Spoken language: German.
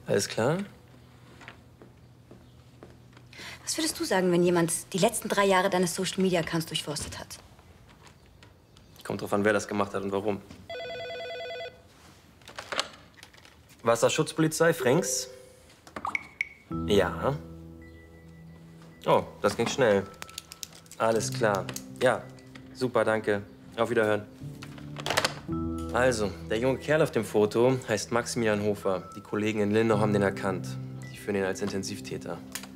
Alles klar? Was würdest du sagen, wenn jemand die letzten 3 Jahre deines Social-Media-Accounts durchforstet hat? Kommt drauf an, wer das gemacht hat und warum. Wasserschutzpolizei, Fränks? Ja. Oh, das ging schnell. Alles klar. Ja, super, danke. Auf Wiederhören. Also, der junge Kerl auf dem Foto heißt Maximilian Hofer. Die Kollegen in Lindau haben den erkannt. Die führen ihn als Intensivtäter.